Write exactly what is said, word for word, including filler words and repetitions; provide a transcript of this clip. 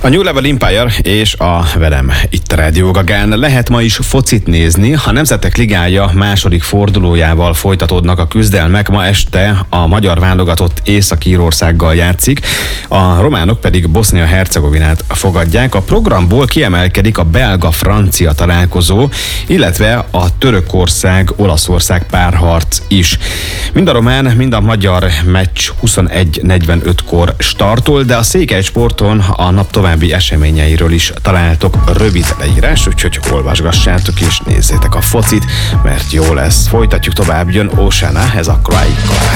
A New Level Empire és a velem itt a Rádió Gagán. Lehet ma is focit nézni. A Nemzetek Ligája második fordulójával folytatódnak a küzdelmek. Ma este a magyar válogatott Észak-Írországgal játszik, a románok pedig Bosznia-Hercegovinát fogadják. A programból kiemelkedik a belga-francia találkozó, illetve a Törökország-Olaszország párharc is. Mind a román, mind a magyar meccs huszonegy negyvenötkor startol, de a Székely Sporton a nap további eseményeiről is találtok rövid leírás, úgyhogy olvasgassátok és nézzétek a focit, mert jó lesz. Folytatjuk tovább, jön Oceana, ez a Cry Cry.